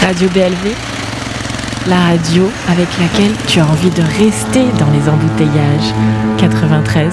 Radio BLV, la radio avec laquelle tu as envie de rester dans les embouteillages. 93.9.